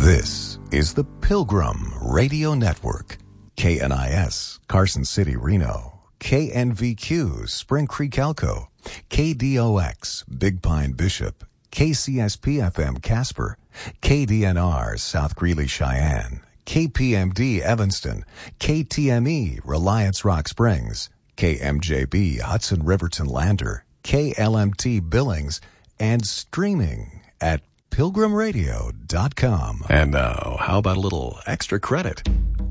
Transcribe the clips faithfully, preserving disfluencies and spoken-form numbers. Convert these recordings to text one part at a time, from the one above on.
This is the Pilgrim Radio Network. K N I S, Carson City, Reno. K N V Q, Spring Creek, Elko. K D O X, Big Pine, Bishop. K C S P F M, Casper. K D N R, South Greeley, Cheyenne. K P M D, Evanston. K T M E, Reliance Rock Springs. K M J B, Hudson Riverton Lander. K L M T, Billings. And streaming at pilgrim radio dot com. And now, how about a little extra credit?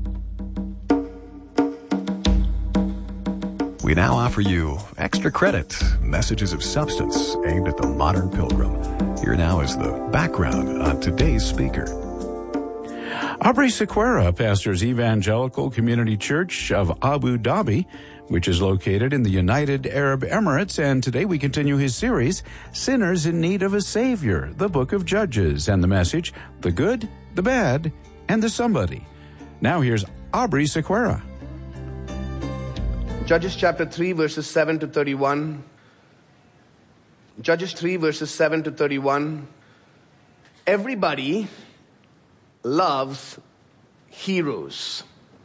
We now offer you Extra Credit, messages of substance aimed at the modern pilgrim. Here now is the background on today's speaker. Aubrey Sequeira pastors Evangelical Community Church of Abu Dhabi, which is located in the United Arab Emirates, and today we continue his series, Sinners in Need of a Savior, the Book of Judges, and the message, the good, the bad, and the somebody. Now here's Aubrey Sequeira. Judges chapter three, verses seven to thirty-one. Judges three, verses seven to thirty-one. Everybody loves heroes.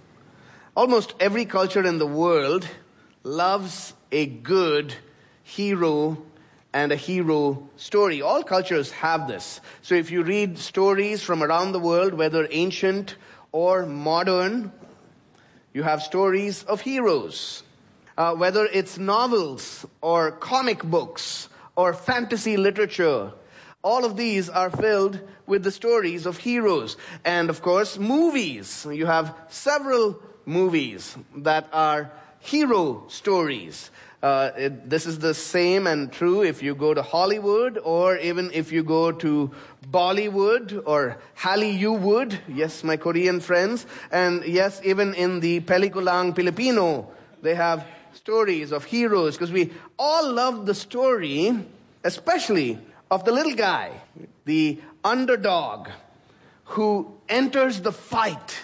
Almost every culture in the world loves a good hero and a hero story. All cultures have this. So if you read stories from around the world, whether ancient or modern, you have stories of heroes. Uh, whether it's novels or comic books or fantasy literature, all of these are filled with the stories of heroes. And of course, movies. You have several movies that are hero stories. Uh, it, this is the same and true if you go to Hollywood, or even if you go to Bollywood or Hollywood. Yes, my Korean friends. And yes, even in the Pelikulang Pilipino, they have stories of heroes, because we all love the story, especially of the little guy, the underdog, who enters the fight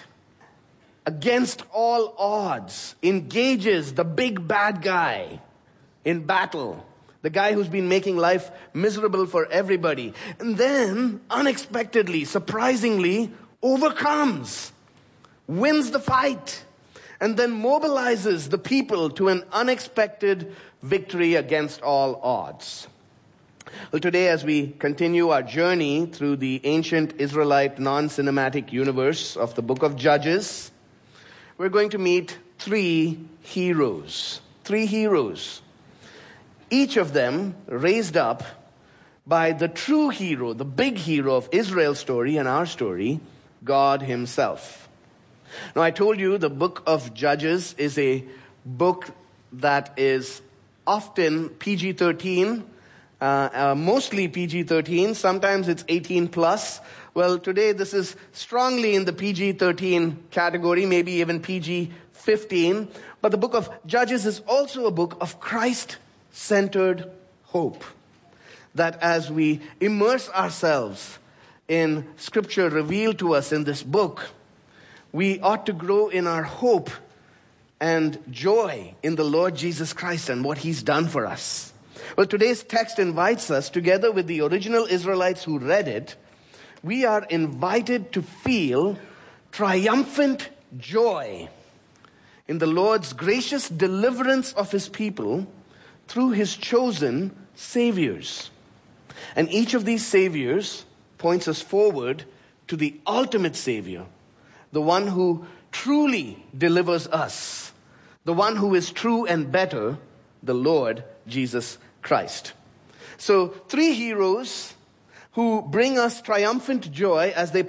against all odds, engages the big bad guy in battle, the guy who's been making life miserable for everybody, and then unexpectedly, surprisingly, overcomes, wins the fight, and then mobilizes the people to an unexpected victory against all odds. Well, today, as we continue our journey through the ancient Israelite non-cinematic universe of the book of Judges, we're going to meet three heroes. Three heroes. Each of them raised up by the true hero, the big hero of Israel's story and our story, God himself. Now, I told you the book of Judges is a book that is often P G thirteen, uh, uh, mostly P G thirteen. Sometimes it's eighteen plus. Well, today this is strongly in the P G thirteen category, maybe even P G fifteen. But the book of Judges is also a book of Christ-centered hope. That as we immerse ourselves in Scripture revealed to us in this book, we ought to grow in our hope and joy in the Lord Jesus Christ and what he's done for us. Well, today's text invites us, together with the original Israelites who read it, we are invited to feel triumphant joy in the Lord's gracious deliverance of his people through his chosen saviors. And each of these saviors points us forward to the ultimate Savior, the one who truly delivers us, the one who is true and better, the Lord Jesus Christ. So, three heroes who bring us triumphant joy as they